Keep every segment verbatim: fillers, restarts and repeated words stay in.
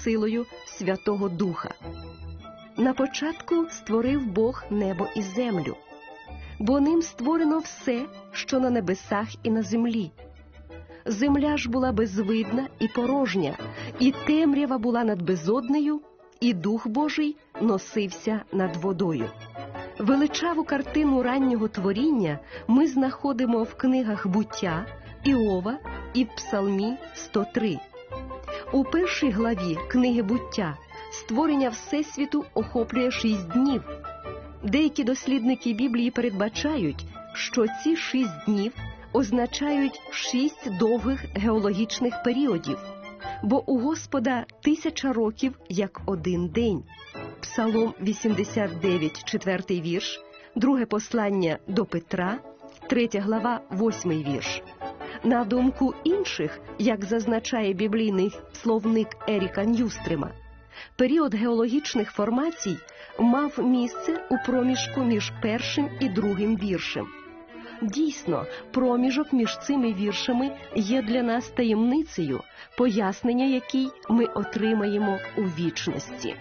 силою Святого Духа. На початку створив Бог небо і землю, бо ним створено все, що на небесах і на землі. Земля ж була безвидна і порожня, і темрява була над безоднею, і Дух Божий носився над водою. Величаву картину раннього творіння ми знаходимо в книгах «Буття», «Іова» і в Псалмі сто три. У першій главі книги «Буття» створення Всесвіту охоплює шість днів. Деякі дослідники Біблії передбачають, що ці шість днів означають шість довгих геологічних періодів, бо у Господа тисяча років як один день. Псалом вісімдесят дев'ять, четвертий вірш, друге послання до Петра, третя глава, восьмий вірш. На думку інших, як зазначає біблійний словник Еріка Ньюстрема, період геологічних формацій мав місце у проміжку між першим і другим віршем. Дійсно, проміжок між цими віршами є для нас таємницею, пояснення якій ми отримаємо у вічності.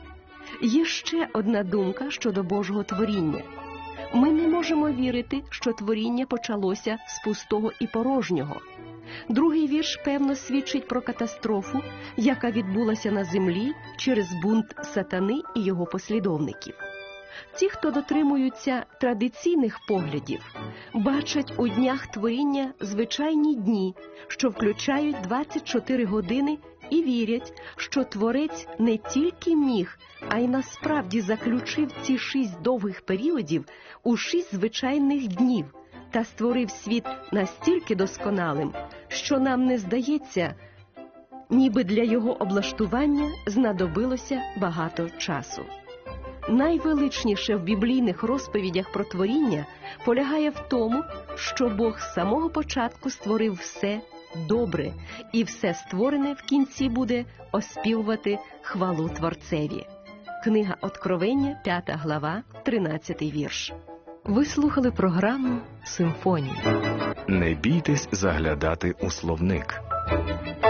Є ще одна думка щодо Божого творіння. Ми не можемо вірити, що творіння почалося з пустого і порожнього. Другий вірш, певно, свідчить про катастрофу, яка відбулася на землі через бунт сатани і його послідовників. Ті, хто дотримуються традиційних поглядів, бачать у днях творіння звичайні дні, що включають двадцять чотири години, і вірять, що Творець не тільки міг, а й насправді заключив ці шість довгих періодів у шість звичайних днів та створив світ настільки досконалим, що нам не здається, ніби для його облаштування знадобилося багато часу. Найвеличніше в біблійних розповідях про творіння полягає в тому, що Бог з самого початку створив все добре, і все створене в кінці буде оспівувати хвалу Творцеві. Книга Откровення, п'ята глава, тринадцятий вірш. Ви слухали програму «Симфонія». Не бійтесь заглядати у словник.